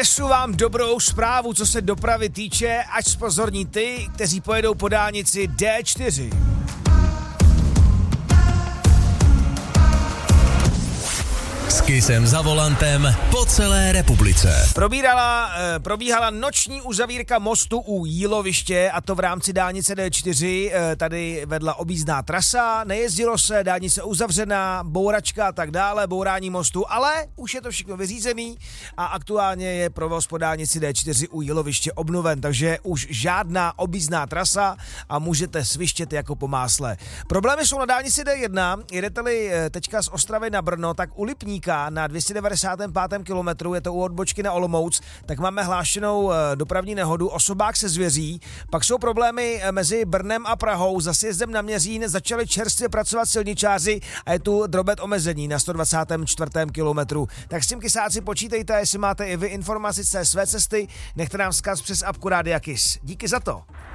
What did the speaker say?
Nesu vám dobrou zprávu, co se dopravy týče, ať zpozorní ty, kteří pojedou po dálnici D4. S Kissem za volantem po celé republice. Probíhala noční uzavírka mostu u Jíloviště, a to v rámci dálnice D4. Tady vedla objízdná trasa, nejezdilo se, dálnice uzavřená, bouračka a tak dále, bourání mostu, ale už je to všechno vyřízený a aktuálně je provoz po dálnici D4 u Jíloviště obnoven, takže už žádná objízdná trasa a můžete svištět jako po másle. Problémy jsou na dálnici D1, jedete-li teďka z Ostravy na Brno, tak u Lipníka na 295. kilometru, je to u odbočky na Olomouc, tak máme hlášenou dopravní nehodu, osobák se zvěří, pak jsou problémy mezi Brnem a Prahou, za sjezdem na Měřín začali čerstvě pracovat silničáři a je tu drobet omezení na 124. kilometru. Tak s tím kysáci počítejte, jestli máte i vy informaci z té své cesty, nechte nám vzkaz přes apku Rádia Kiss. Díky za to.